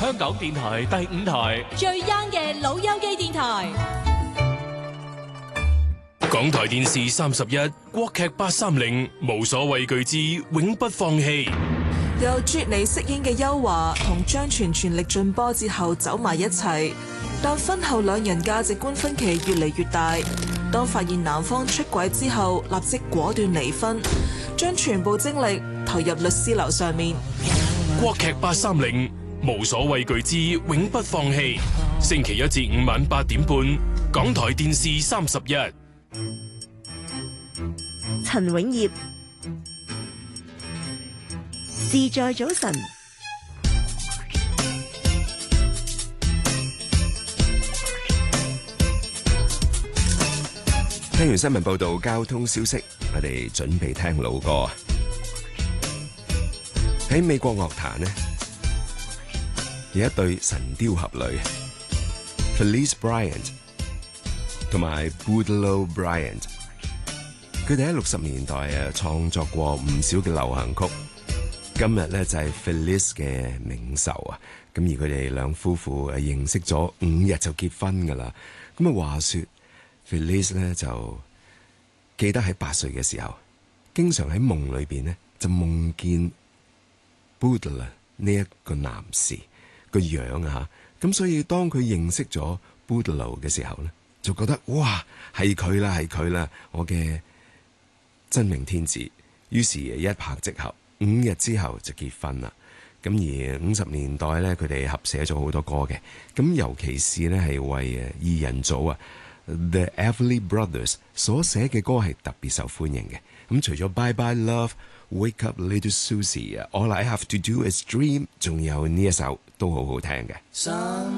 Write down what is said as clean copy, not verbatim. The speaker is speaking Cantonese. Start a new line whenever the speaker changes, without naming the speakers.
香港電台第5台
最 young 嘅老友記電台。
港台電視31國劇830無所畏懼之永不放棄。
由啜尼飾演嘅邱華同張全全力進波之後走埋一齊，但婚後兩人價值觀分歧越嚟越大。當發現男方出軌之後，立即果斷離婚，將全部精力投入律師樓上面。
國劇830無所畏懼之永不放棄，星期1至5晚8點半，港台電視31。
陳永業，自在早晨。
聽完新聞報道，交通消息，我哋準備聽老歌。喺美國樂壇呢，有一對神雕俠侶 Felice Bryant 同埋 Boudleaux Bryant， 佢哋喺60年代創作過唔少嘅流行曲。今日咧就係 Felice 嘅冥壽啊！咁而佢哋兩夫婦認識咗5日就結婚噶啦。咁啊話說 Felice 咧就記得喺8歲嘅時候，經常喺夢裏邊呢就夢見 Boudleaux 呢一個男士個樣啊，咁所以當佢認識咗 Boudleaux 嘅時候呢，就覺得哇係佢啦，係佢啦，我嘅真命天子。於是一拍即合，5日之後就結婚啦。咁而50年代呢，佢哋合寫咗好多歌嘅，咁尤其是呢係為二人組啊 The Everly Brothers 所寫嘅歌係特別受歡迎嘅。咁除咗 Bye Bye Love、Wake Up Little Susie、All I Have to Do Is Dream， 仲有呢一首都好好聽嘅。